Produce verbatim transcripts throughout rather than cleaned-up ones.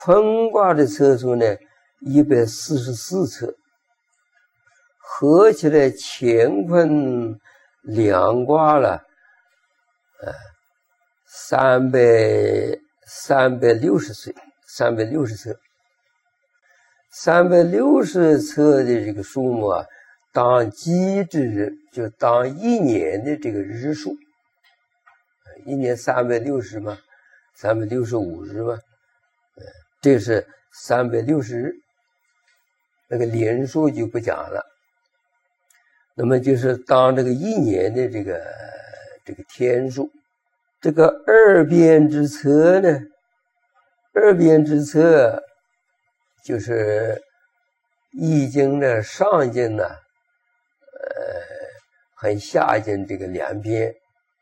坤卦的册数呢一百四十四册，合起来乾坤两卦了，呃，三百三百六十岁，三百六十册，三百六十册的这个数目啊，当基之日，就当一年的这个日数，一年三百六十嘛，三百六十五日嘛，呃，这是三百六十日，那个年数就不讲了。那么就是当这个一年的这个这个天数。这个二边之策呢，二边之策就是易经的上经呢，呃，和下经这个两边，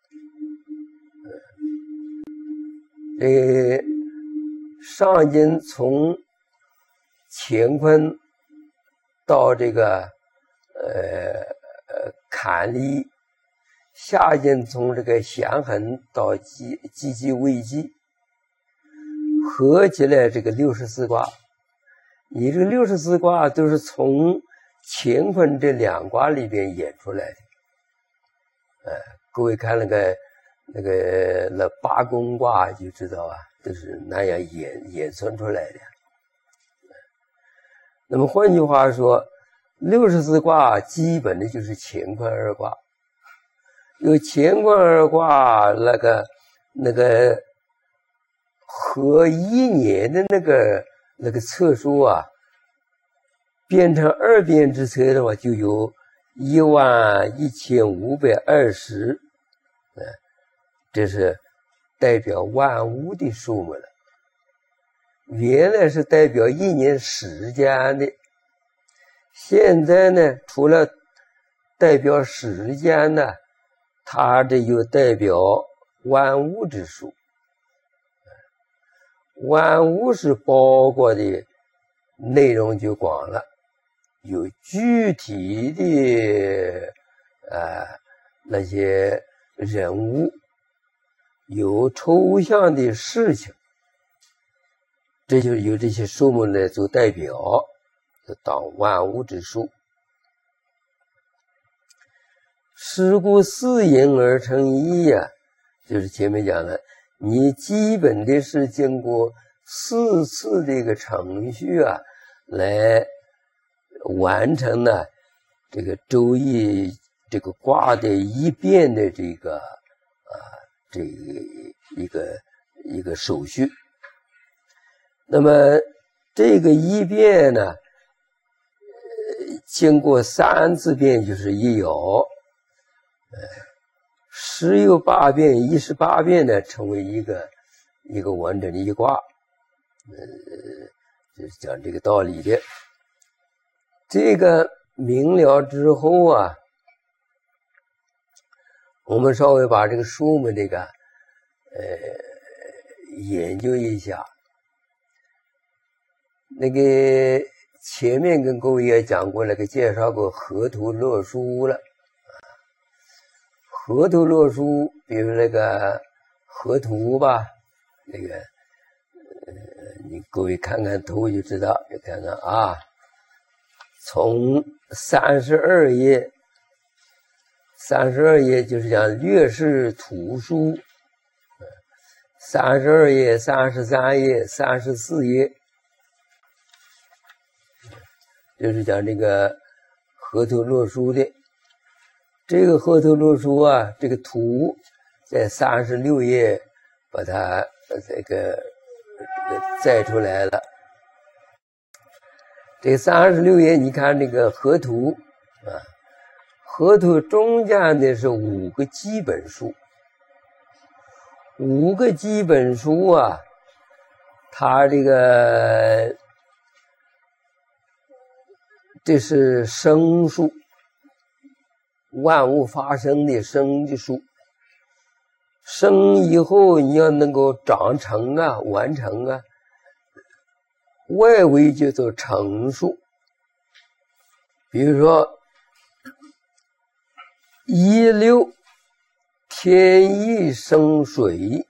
呃，上经从乾坤到这个呃呃坎离，下经从这个咸恒到积积极未济，合起来这个六十四卦。你这个六十四卦都是从乾坤这两卦里边演出来的。呃，各位看那个那个那八宫卦就知道啊，都是那样演演算出来的。那么换句话说，六十四卦基本的就是乾坤二卦。有乾坤二卦那个那个合一年的那个那个册数啊，变成二边之册的话，就有一万一千五百二十，呃，这是代表万物的数目了。原来是代表一年时间的，现在呢，除了代表时间呢，它这又代表万物之数。万物是包括的内容就广了，有具体的呃那些人物，有抽象的事情，这就是由这些数目来做代表，就当万物之数。是故四应而成一呀、啊，就是前面讲的，你基本的是经过四次这个程序啊，来完成了这个周易这个卦的一变的这个啊这个一个一个手续。那么这个一变呢，经过三次变就是一爻。呃，十有八变、一十八变呢，成为一个一个完整的一卦，呃，就是讲这个道理的。这个明了之后啊，我们稍微把这个数目这个呃研究一下。那个前面跟各位也讲过，那个介绍过河图洛书了。河图洛书，比如那个河图吧，那个呃，你各位看看图就知道，就看看啊，从三十二页，三十二页就是讲略示图书，三十二页、三十三页、三十四页，就是讲这个河图洛书的。这个河图洛书啊，这个图在三十六页把它这个载出来了。这三十六页你看这个河图啊，河图中间的是五个基本数，五个基本数啊，它这个这是生数。万物发生的生的数，生以后你要能够长成啊，完成啊，外围叫做成数。比如说一六天意生水，